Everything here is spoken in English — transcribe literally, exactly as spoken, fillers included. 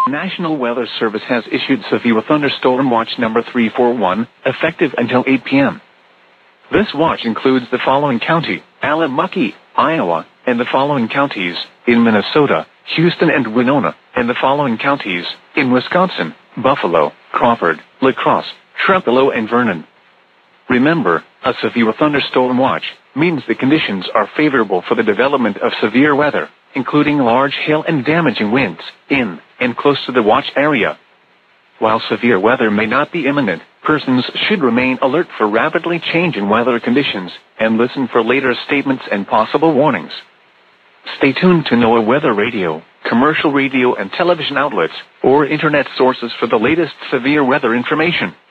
National Weather Service has issued severe thunderstorm watch number three four one, effective until eight p m This watch includes the following county: Allamucky, Iowa, and the following counties in Minnesota: Houston and Winona, and the following counties in Wisconsin: Buffalo, Crawford, La Crosse, Trempealeau, and Vernon. Remember, a severe thunderstorm watch means the conditions are favorable for the development of severe weather, including large hail and damaging winds, in and close to the watch area. While severe weather may not be imminent, persons should remain alert for rapidly changing weather conditions and listen for later statements and possible warnings. Stay tuned to NOAA Weather Radio, commercial radio and television outlets, or internet sources for the latest severe weather information.